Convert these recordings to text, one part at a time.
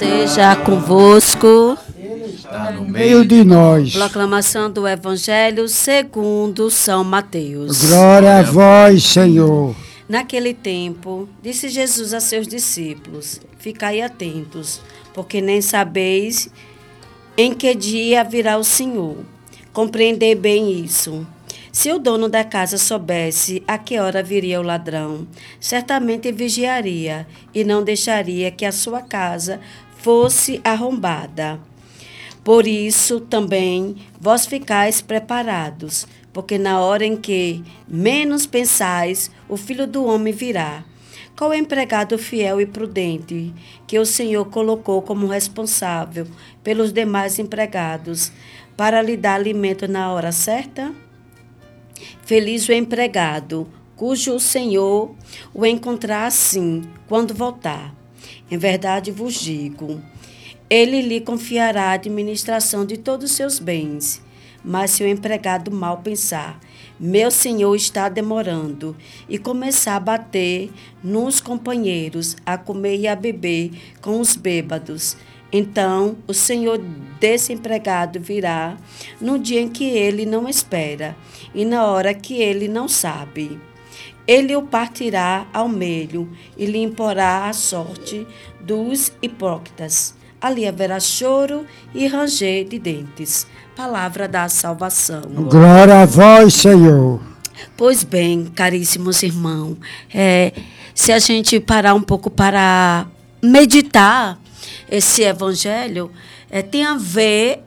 Esteja convosco. Está no meio de nós. Proclamação do Evangelho segundo São Mateus. Glória a vós, Senhor. Naquele tempo, disse Jesus a seus discípulos: Ficai atentos, porque nem sabeis em que dia virá o Senhor. Compreendei bem isso. Se o dono da casa soubesse a que hora viria o ladrão, certamente vigiaria e não deixaria que a sua casa fosse arrombada. Por isso também vós ficais preparados, porque na hora em que menos pensais, o Filho do Homem virá. Qual é o empregado fiel e prudente que o Senhor colocou como responsável pelos demais empregados para lhe dar alimento na hora certa? Feliz o empregado, cujo Senhor o encontrar assim, quando voltar. Em verdade vos digo, ele lhe confiará a administração de todos os seus bens. Mas se o empregado mal pensar, meu senhor está demorando, e começar a bater nos companheiros, a comer e a beber com os bêbados, então o senhor desse empregado virá no dia em que ele não espera e na hora que ele não sabe. Ele o partirá ao meio e lhe imporá a sorte dos hipócritas. Ali haverá choro e ranger de dentes. Palavra da salvação. Glória a vós, Senhor. Pois bem, caríssimos irmãos, se a gente parar um pouco para meditar esse evangelho, tem a ver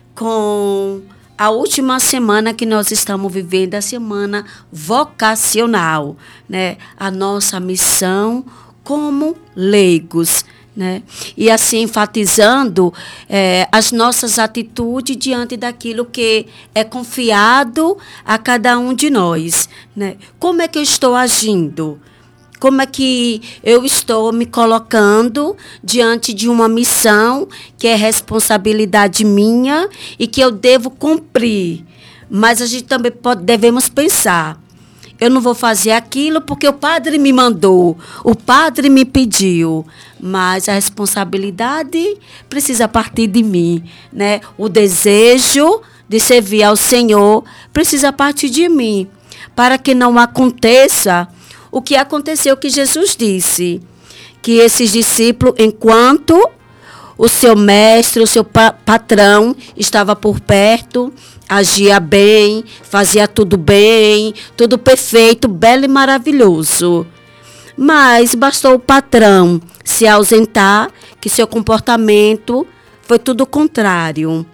com a última semana que nós estamos vivendo, a semana vocacional, né? A nossa missão como leigos, né? E assim enfatizando as nossas atitudes diante daquilo que é confiado a cada um de nós, né? Como é que eu estou agindo? Como é que eu estou me colocando diante de uma missão que é responsabilidade minha e que eu devo cumprir? Mas a gente também devemos pensar, eu não vou fazer aquilo porque o padre me mandou, o padre me pediu, mas a responsabilidade precisa partir de mim, né? O desejo de servir ao Senhor precisa partir de mim, para que não aconteça o que aconteceu, que Jesus disse, que esses discípulos, enquanto o seu mestre, o seu patrão estava por perto, agia bem, fazia tudo bem, tudo perfeito, belo e maravilhoso. Mas bastou o patrão se ausentar, que seu comportamento foi tudo o contrário.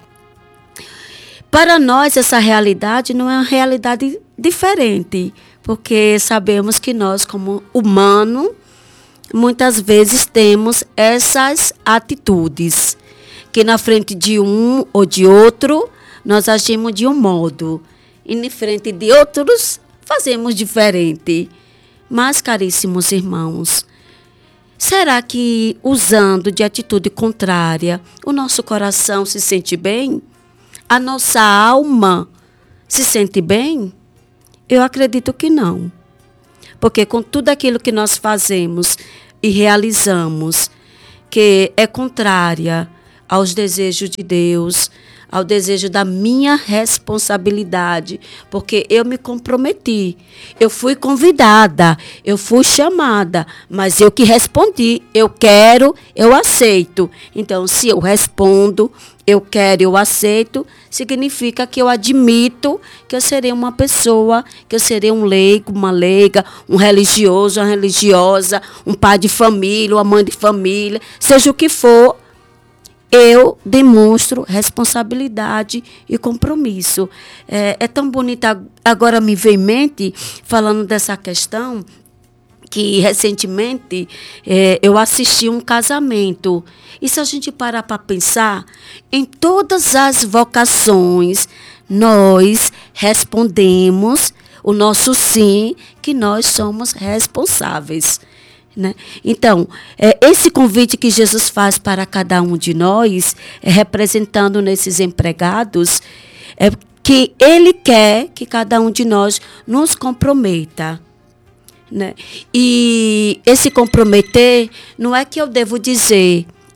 Para nós, essa realidade não é uma realidade diferente, porque sabemos que nós, como humanos, muitas vezes temos essas atitudes, que na frente de um ou de outro, nós agimos de um modo, e na frente de outros, fazemos diferente. Mas, caríssimos irmãos, será que, usando de atitude contrária, o nosso coração se sente bem? A nossa alma se sente bem? Eu acredito que não. Porque com tudo aquilo que nós fazemos e realizamos, que é contrária aos desejos de Deus, ao desejo da minha responsabilidade, porque eu me comprometi, eu fui convidada, eu fui chamada, mas eu que respondi, eu quero, eu aceito. Então, se eu respondo, eu quero, eu aceito, significa que eu admito que eu serei uma pessoa, que eu serei um leigo, uma leiga, um religioso, uma religiosa, um pai de família, uma mãe de família, seja o que for, eu demonstro responsabilidade e compromisso. É tão bonito, agora me vem em mente, falando dessa questão, que recentemente eu assisti um casamento. E se a gente parar para pensar, em todas as vocações, nós respondemos o nosso sim, que nós somos responsáveis, né? Então, esse convite que Jesus faz para cada um de nós, representando nesses empregados, que ele quer que cada um de nós nos comprometa, né? E esse comprometer não é que eu devo dizer,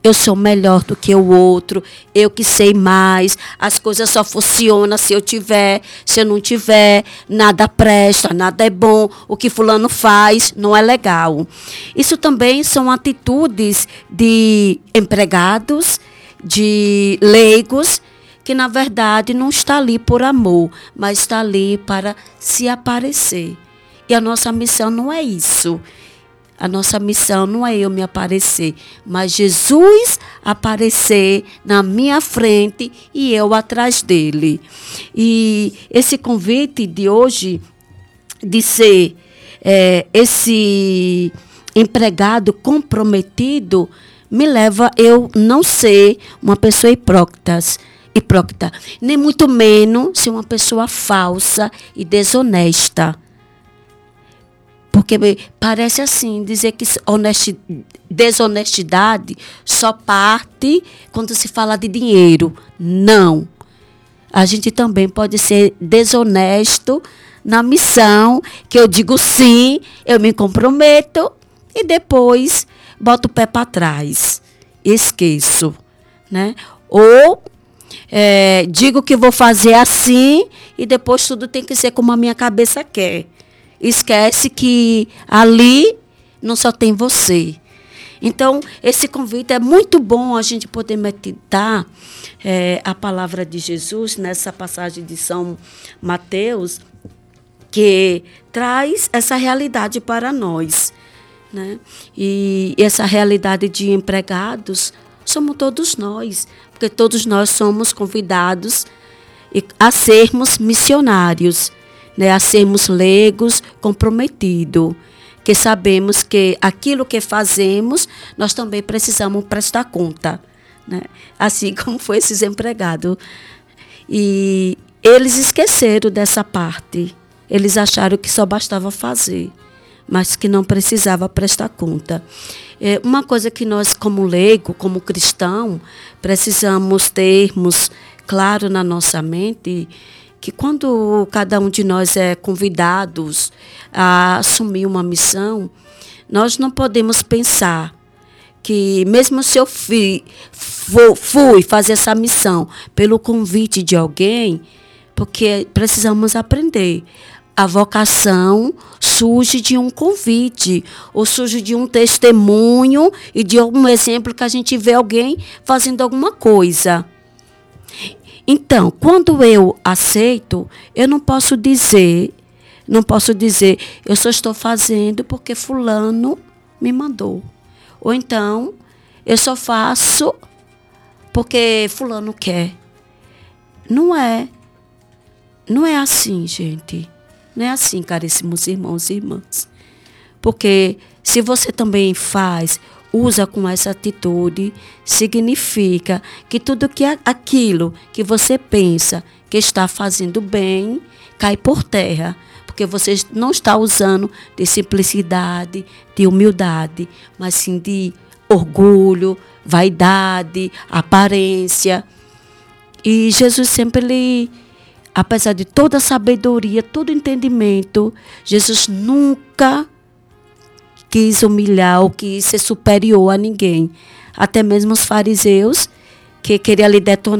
eu sou melhor do que o outro, eu que sei mais, as coisas só funcionam se eu tiver, se eu não tiver, nada presta, nada é bom, o que fulano faz não é legal. Isso também são atitudes de empregados, de leigos, que na verdade não está ali por amor, mas está ali para se aparecer. E a nossa missão não é isso. A nossa missão não é eu me aparecer, mas Jesus aparecer na minha frente e eu atrás dele. E esse convite de hoje, de ser esse empregado comprometido, me leva a eu não ser uma pessoa hipócrita, nem muito menos ser uma pessoa falsa e desonesta. Porque parece assim, dizer que desonestidade só parte quando se fala de dinheiro. Não. A gente também pode ser desonesto na missão, que eu digo sim, eu me comprometo e depois boto o pé para trás. Esqueço. Né? Ou digo que vou fazer assim e depois tudo tem que ser como a minha cabeça quer. Esquece que ali não só tem você. Então, esse convite é muito bom a gente poder meditar a palavra de Jesus nessa passagem de São Mateus, que traz essa realidade para nós. Né? E essa realidade de empregados somos todos nós, porque todos nós somos convidados a sermos missionários, né, a sermos leigos comprometidos, que sabemos que aquilo que fazemos, nós também precisamos prestar conta, né? Assim como foi esses empregados. E eles esqueceram dessa parte. Eles acharam que só bastava fazer, mas que não precisava prestar conta. Uma coisa que nós, como leigo, como cristão, precisamos termos claro na nossa mente, que quando cada um de nós é convidados a assumir uma missão, nós não podemos pensar que mesmo se eu fui fazer essa missão pelo convite de alguém, porque precisamos aprender. A vocação surge de um convite, ou surge de um testemunho e de algum exemplo que a gente vê alguém fazendo alguma coisa. Então, quando eu aceito, eu não posso dizer, eu só estou fazendo porque fulano me mandou. Ou então, eu só faço porque fulano quer. Não é assim, gente. Não é assim, caríssimos irmãos e irmãs. Porque se você também usa com essa atitude, significa que tudo aquilo que você pensa que está fazendo bem, cai por terra. Porque você não está usando de simplicidade, de humildade, mas sim de orgulho, vaidade, aparência. E Jesus sempre, apesar de toda a sabedoria, todo entendimento, Jesus nunca quis humilhar ou quis ser superior a ninguém. Até mesmo os fariseus, que queriam lhe detonar